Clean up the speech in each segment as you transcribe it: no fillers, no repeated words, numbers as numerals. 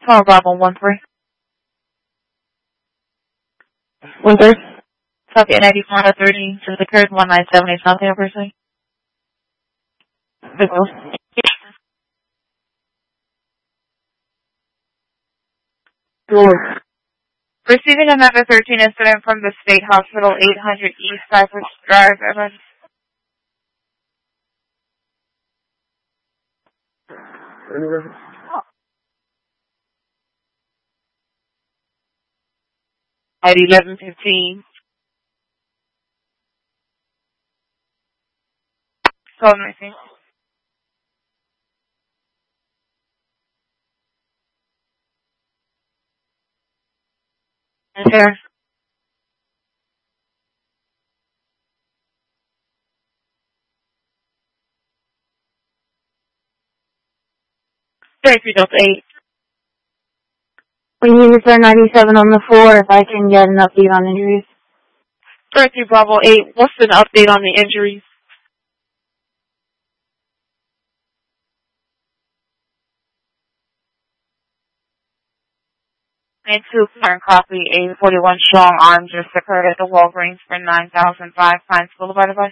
Call Bravo 1-3. Wizard. Copy at 9430 to the current 1978 South University. Receiving another 13 incident from the State Hospital, 800 East Cypress Drive. Everyone. 11:15. Call missing. There. 33-8. We need to start 97 on the floor if I can get an update on injuries. 33 Bravo 8. What's an update on the injuries? And 2 current copy, a 41 strong arm just occurred at the Walgreens for 9005 Pines Boulevard device.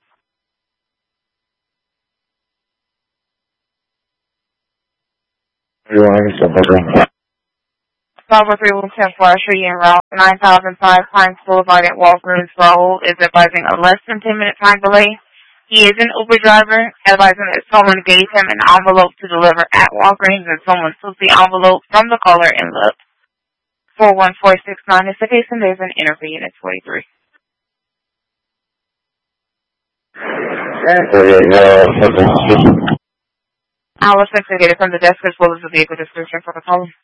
Bravo 3 will 10 for Usher en route 9005 Pines Boulevard at Walgreens. Raul is advising a less than 10-minute time delay. He is an Uber driver, advising that someone gave him an envelope to deliver at Walgreens and someone took the envelope from the caller and left. 41469 is the case and there's an interview unit 43. I was investigated from the desk as well as the vehicle description for the caller.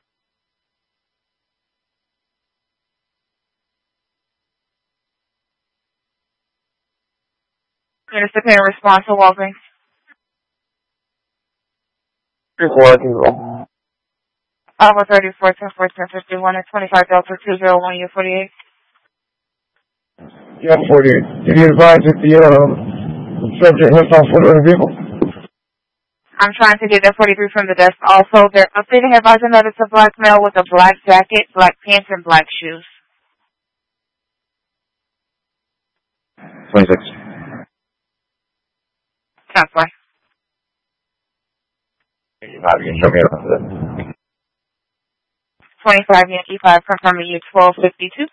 Municipal response to Walgreens. 34 10 at 25 Delta 201 U48. Yeah, 48. Did you advise if the subject has off foot on the vehicle? I'm trying to get that 43 from the desk. Also, they're updating advising that it's a black male with a black jacket, black pants, and black shoes. 26. Sounds like. 25 Yankee 5 confirming you 1252.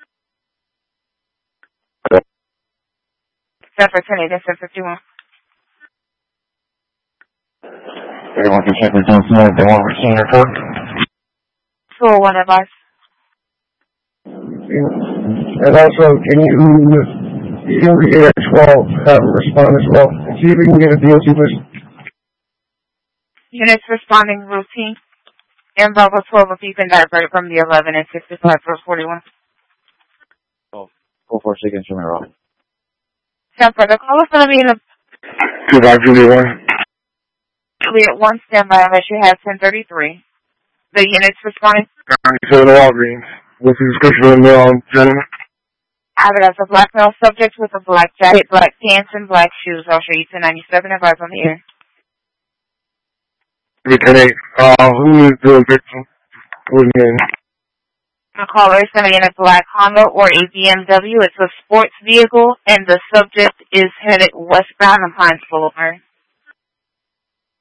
Set for 10 8 51. Everyone can check with outside. They want to see your report. 201 advice. And also, can you get 12 respond as well? See if we can get a DOT, please. Units responding routine. And Bravo 12 if you can divert from the 11 and 65 for 41. Oh, 446 instrument roll. Temper, the call is going to be in a 25 Juliet 1. Juliet 1 standby unless you have 1033. The units responding. 97 Walgreens. What's the description of the gentleman? Added as a black male subject with a black jacket, black pants, and black shoes. I'll show you to 97 advice on the air. 310-8. Who is the victim? What's his name? The caller is going to be in a black Honda or a BMW. It's a sports vehicle, and the subject is headed westbound on Pines Boulevard.